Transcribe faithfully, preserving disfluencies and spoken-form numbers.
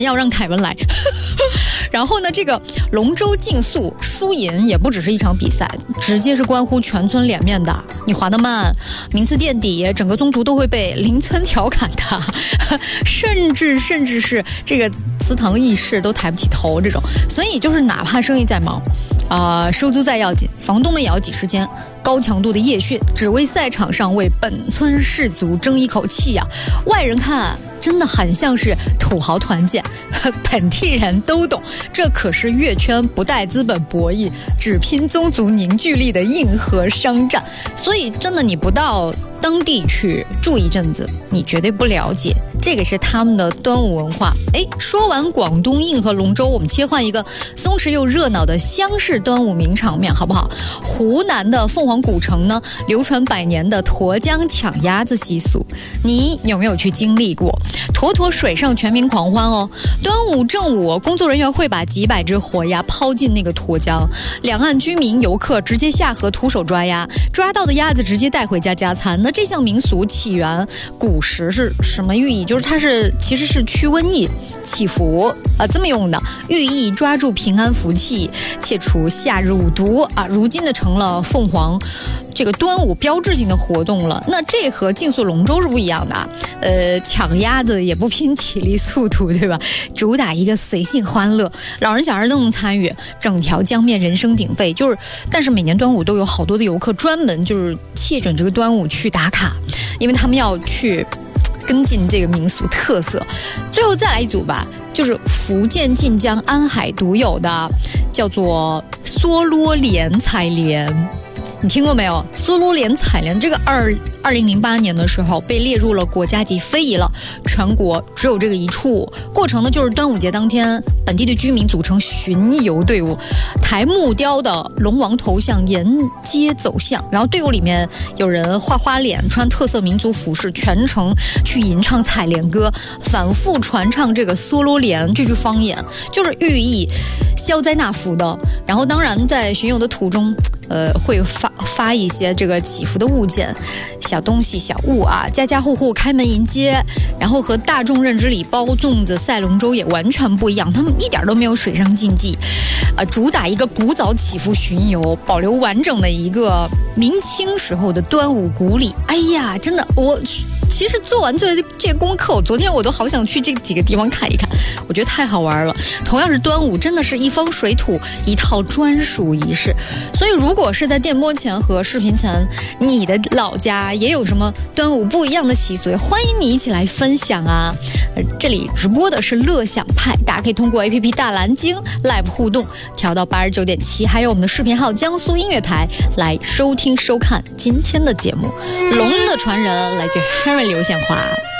要让凯文来。然后呢，这个龙舟竞速输赢也不只是一场比赛，直接是关乎全村脸面的。你滑得慢，名次垫底，整个宗族都会被邻村调侃的，甚至甚至是这个祠堂议事都抬不起头这种。所以就是哪怕生意再忙，啊、呃，收租再要紧，房东们也要挤时间，高强度的夜训，只为赛场上为本村士族争一口气呀、啊！外人看真的很像是土豪团建，本地人都懂，这可是粤圈不带资本博弈，只拼宗族凝聚力的硬核商战。所以真的你不到当地去住一阵子，你绝对不了解，这个是他们的端午文化。哎，说完广东硬核龙舟，我们切换一个松弛又热闹的湘式端午名场面，好不好？湖南的凤凰古城呢，流传百年的沱江抢鸭子习俗，你有没有去经历过？沱沱水上全民狂欢哦！端午正午，工作人员会把几百只活鸭抛进那个沱江，两岸居民游客直接下河徒手抓鸭，抓到的鸭子直接带回家加餐。那这项民俗起源古时是什么寓意？就是它是其实是驱瘟疫、祈福啊、呃、这么用的，寓意抓住平安福气，切除夏日五毒啊。如今的成了凤凰这个端午标志性的活动了。那这和竞速龙舟是不一样的，呃，抢鸭子也不拼体力速度，对吧？主打一个随性欢乐，老人小孩都能参与，整条江面人声鼎沸。就是，但是每年端午都有好多的游客专门就是切准这个端午去打卡，因为他们要去跟进这个民俗特色。最后再来一组吧，就是福建晋江安海独有的，叫做梭罗莲采莲。你听过没有？梭罗莲采莲这个二二零零八年的时候被列入了国家级非遗了，全国只有这个一处。过程呢就是端午节当天，本地的居民组成巡游队伍，抬木雕的龙王头像沿街走向，然后队伍里面有人画花脸，穿特色民族服饰，全程去吟唱采莲歌，反复传唱这个梭罗莲这句方言，就是寓意消灾纳福的。然后当然在巡游的途中，呃，会发发一些这个祈福的物件、小东西、小物啊，家家户户开门迎接。然后和大众认知里包粽子、赛龙舟也完全不一样，他们一点都没有水上竞技，呃，主打一个古早祈福巡游，保留完整的一个明清时候的端午古礼。哎呀，真的，我其实做完这这些功课，我昨天我都好想去这几个地方看一看，我觉得太好玩了。同样是端午，真的是一方水土一套专属仪式。所以如果是在电波前和视频前，你的老家也有什么端午不一样的习俗，欢迎你一起来分享啊！这里直播的是乐享派，大家可以通过 A P P 大蓝鲸 Live 互动，调到八十九点七，还有我们的视频号江苏音乐台来收听收看今天的节目。龙的传人来自 Harry 刘宪华。